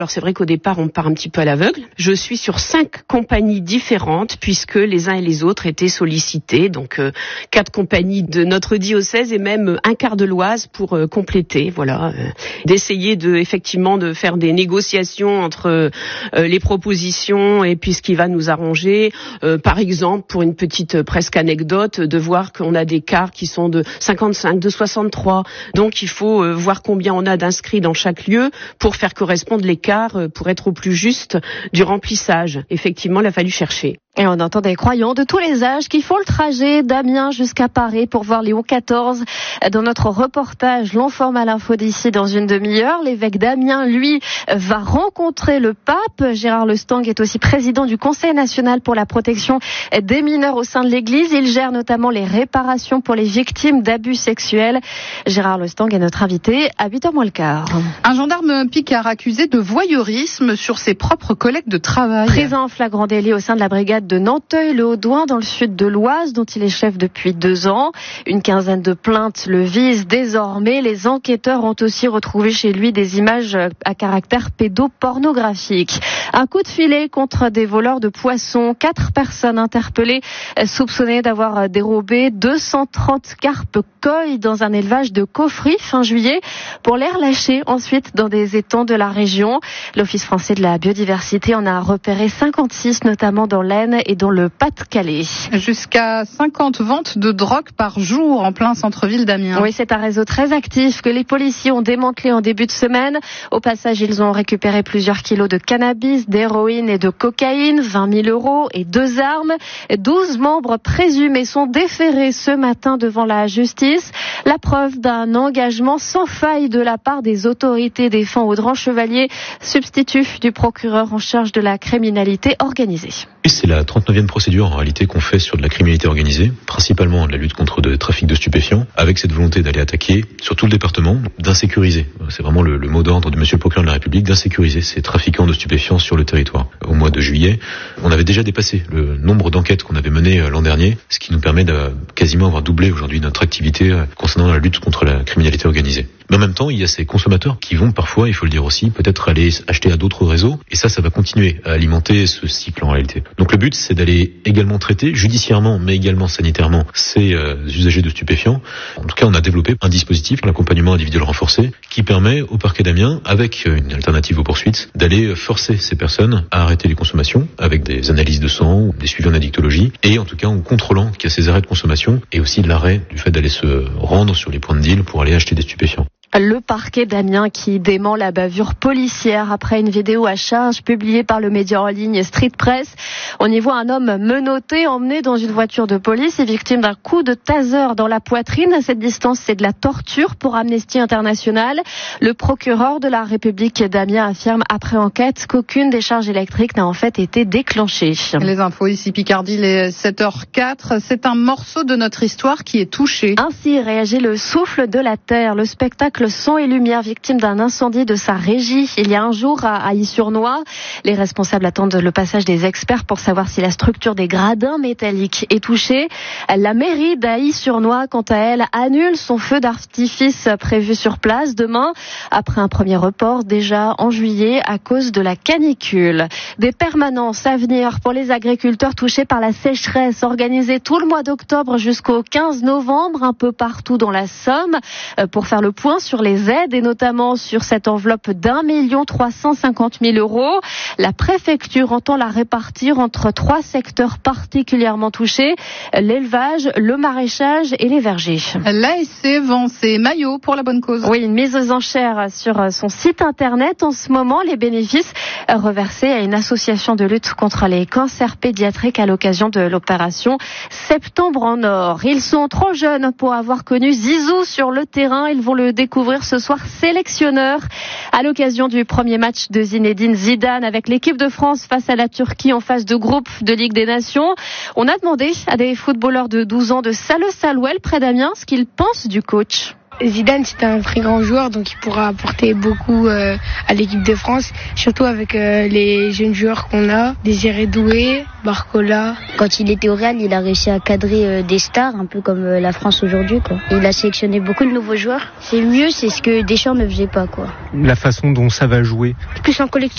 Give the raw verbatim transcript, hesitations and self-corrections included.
Alors c'est vrai qu'au départ, on part un petit peu à l'aveugle. Je suis sur cinq compagnies différentes puisque les uns et les autres étaient sollicités. Donc euh, quatre compagnies de notre diocèse et même un quart de l'Oise pour euh, compléter. Voilà, euh, d'essayer de effectivement de faire des négociations entre euh, les propositions et puis ce qui va nous arranger. Euh, par exemple, pour une petite euh, presque anecdote, de voir qu'on a des quarts qui sont de cinquante-cinq, de soixante-trois. Donc il faut euh, voir combien on a d'inscrits dans chaque lieu pour faire correspondre les quarts pour être au plus juste du remplissage. Effectivement, il a fallu chercher. Et on entend des croyants de tous les âges qui font le trajet d'Amiens jusqu'à Paris pour voir Léon quatorze. Dans notre reportage, l'on forme à l'info d'ici dans une demi-heure. L'évêque d'Amiens, lui, va rencontrer le pape. Gérard Lestang est aussi président du Conseil national pour la protection des mineurs au sein de l'Église. Il gère notamment les réparations pour les victimes d'abus sexuels. Gérard Lestang est notre invité à huit heures moins le quart. Un gendarme picard accusé de voyeurisme sur ses propres collègues de travail. Présent en flagrant délit au sein de la brigade de Nanteuil-le-Haudouin dans le sud de l'Oise, dont il est chef depuis deux ans. Une quinzaine de plaintes le visent désormais. Les enquêteurs ont aussi retrouvé chez lui des images à caractère pédopornographique. Un coup de filet contre des voleurs de poissons. Quatre personnes interpellées soupçonnées d'avoir dérobé deux cent trente carpes koi dans un élevage de Coffry fin juillet pour les relâcher ensuite dans des étangs de la région. L'Office français de la biodiversité en a repéré cinquante-six, notamment dans l'Aisne et dans le Pas-de-Calais. Jusqu'à cinquante ventes de drogue par jour en plein centre-ville d'Amiens. Oui, c'est un réseau très actif que les policiers ont démantelé en début de semaine. Au passage, ils ont récupéré plusieurs kilos de cannabis, d'héroïne et de cocaïne, vingt mille euros et deux armes. douze membres présumés sont déférés ce matin devant la justice. La preuve d'un engagement sans faille de la part des autorités, défend Audran Chevalier, substitut du procureur en charge de la criminalité organisée. C'est la trente-neuvième procédure en réalité qu'on fait sur de la criminalité organisée, principalement de la lutte contre le trafic de stupéfiants, avec cette volonté d'aller attaquer sur tout le département, d'insécuriser. C'est vraiment le, le mot d'ordre de Monsieur le procureur de la République, d'insécuriser ces trafiquants de stupéfiants sur le territoire. Au mois de juillet, on avait déjà dépassé le nombre d'enquêtes qu'on avait menées l'an dernier, ce qui nous permet de quasiment avoir doublé aujourd'hui notre activité concernant la lutte contre la criminalité organisée. Mais en même temps, il y a ces consommateurs qui vont parfois, il faut le dire aussi, peut-être aller acheter à d'autres réseaux, et ça, ça va continuer à alimenter ce cycle en réalité. Donc le but, c'est d'aller également traiter judiciairement, mais également sanitairement, ces euh, usagers de stupéfiants. En tout cas, on a développé un dispositif, l'accompagnement individuel renforcé, qui permet au parquet d'Amiens, avec une alternative aux poursuites, d'aller forcer ces personnes à arrêter les consommations, avec des analyses de sang, ou des suivis en addictologie, et en tout cas en contrôlant qu'il y a ces arrêts de consommation, et aussi de l'arrêt du fait d'aller se rendre sur les points de deal pour aller acheter des stupéfiants. Le parquet d'Amiens qui dément la bavure policière après une vidéo à charge publiée par le média en ligne Street Press. On y voit un homme menotté, emmené dans une voiture de police et victime d'un coup de taser dans la poitrine. À cette distance, c'est de la torture pour Amnesty International. Le procureur de la République d'Amiens affirme après enquête qu'aucune décharge électrique n'a en fait été déclenchée. Les infos ici Picardie, les sept heures quatre. C'est un morceau de notre histoire qui est touché. Ainsi réagit le souffle de la terre, le spectacle Son et Lumière, victime d'un incendie de sa régie il y a un jour à Ailly-sur-Noix. Les responsables attendent le passage des experts pour savoir si la structure des gradins métalliques est touchée. La mairie d'Ailly-sur-Noix, quant à elle, annule son feu d'artifice prévu sur place demain, après un premier report déjà en juillet à cause de la canicule. Des permanences à venir pour les agriculteurs touchés par la sécheresse, organisées tout le mois d'octobre jusqu'au quinze novembre, un peu partout dans la Somme, pour faire le point sur sur les aides et notamment sur cette enveloppe d'un million trois cent cinquante mille euros. La préfecture entend la répartir entre trois secteurs particulièrement touchés, l'élevage, le maraîchage et les vergers. L'A S C vend ses maillots pour la bonne cause. Oui, une mise aux enchères sur son site internet. En ce moment, les bénéfices reversés à une association de lutte contre les cancers pédiatriques à l'occasion de l'opération Septembre en Or. Ils sont trop jeunes pour avoir connu Zizou sur le terrain. Ils vont le découvrir ce soir sélectionneur à l'occasion du premier match de Zinedine Zidane avec l'équipe de France face à la Turquie en phase de groupe de Ligue des Nations. On a demandé à des footballeurs de douze ans de Salleux-Salouel près d'Amiens ce qu'ils pensent du coach. Zidane, c'est un très grand joueur, donc il pourra apporter beaucoup euh, à l'équipe de France, surtout avec euh, les jeunes joueurs qu'on a, Désiré Doué, Barcola. Quand il était au Real, il a réussi à cadrer euh, des stars, un peu comme euh, la France aujourd'hui, quoi. Il a sélectionné beaucoup de nouveaux joueurs. C'est mieux, c'est ce que Deschamps ne faisait pas, quoi. La façon dont ça va jouer. Plus en collectif.